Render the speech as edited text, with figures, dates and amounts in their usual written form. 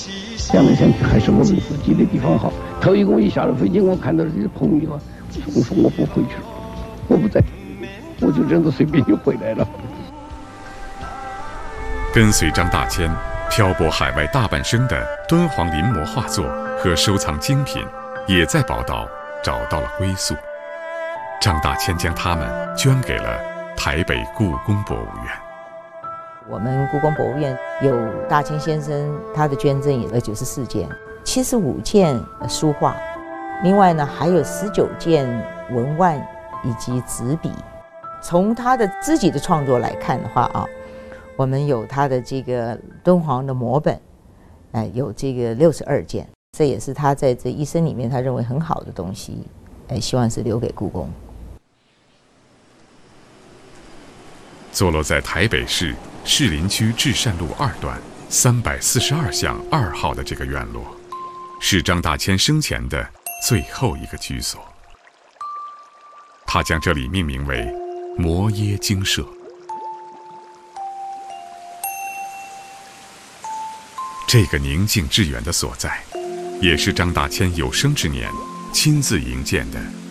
想来想去，还是我们自己的地方好。头一个一下了飞机，我看到这些朋友啊，我说我不回去了，我不在，我就这样子随便就回来了。 跟随张大千漂泊海外大半生的敦煌临摹画作和收藏精品，也在宝岛找到了归宿。张大千将它们捐给了台北故宫博物院。 我们故宫博物院有大千先生他的捐赠也94件，75件书画，另外呢还有19件文玩以及纸笔。从他的自己的创作来看的话啊，我们有他的这个敦煌的摹本，有这个62件，这也是他在这一生里面他认为很好的东西，希望是留给故宫。 坐落在台北市士林区至善路2段342巷2号的这个院落，是张大千生前的最后一个居所。他将这里命名为摩耶精舍。这个宁静致远的所在，也是张大千有生之年亲自营建的